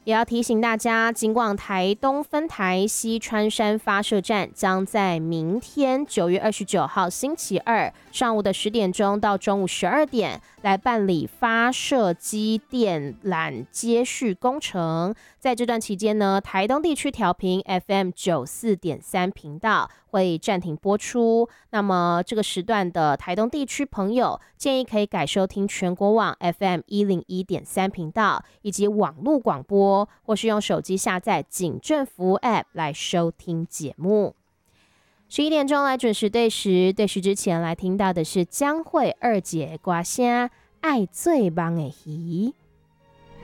也要提醒大家，警广台东分台西川山发射站将在明天9月29号星期二上午的10点钟到中午12点来办理发射机电缆接续工程。在这段期间呢，台东地区调频 FM 94.3频道会暂停播出。那么这个时段的台东地区朋友建议可以改收听全国网 FM 101.3频道以及网络广播，或是用手机下载警政服务 App 来收听节目。11点钟来准时对时之前来听到的是江蕙二姐歌声《爱最梦的鱼》。